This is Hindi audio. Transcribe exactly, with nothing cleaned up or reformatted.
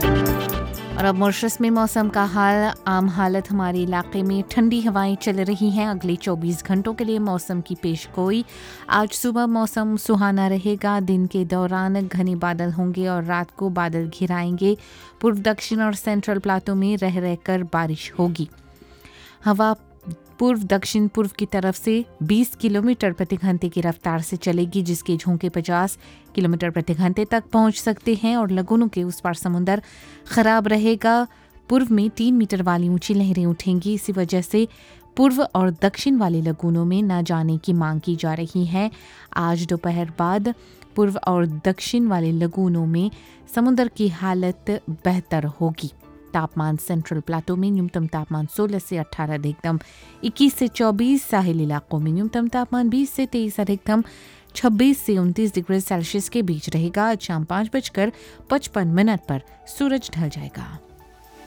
और अब मॉरिशस में मौसम का हाल। आम हालत हमारे इलाके में ठंडी हवाएं चल रही हैं। अगले चौबीस घंटों के लिए मौसम की पेशगोई। आज सुबह मौसम सुहाना रहेगा। दिन के दौरान घने बादल होंगे और रात को बादल घिराएंगे। पूर्व दक्षिण और सेंट्रल प्लाटो में रह रहकर बारिश होगी। हवा पूर्व दक्षिण पूर्व की तरफ से बीस किलोमीटर प्रति घंटे की रफ्तार से चलेगी, जिसके झोंके पचास किलोमीटर प्रति घंटे तक पहुंच सकते हैं और लगुनों के उस पार समुंदर खराब रहेगा। पूर्व में तीन मीटर वाली ऊंची लहरें उठेंगी। इसी वजह से पूर्व और दक्षिण वाले लगुनों में न जाने की मांग की जा रही है। आज दोपहर बाद पूर्व और दक्षिण वाले लगुनों में समुद्र की हालत बेहतर होगी। तापमान सेंट्रल प्लाटो में न्यूनतम तापमान सोलह से अठारह अधिकतम इक्कीस से चौबीस, साहिल इलाकों में न्यूनतम तापमान बीस से तेईस अधिकतम छब्बीस से उनतीस डिग्री सेल्सियस के बीच रहेगा। शाम पाँच बजकर पचपन मिनट पर सूरज ढल जाएगा।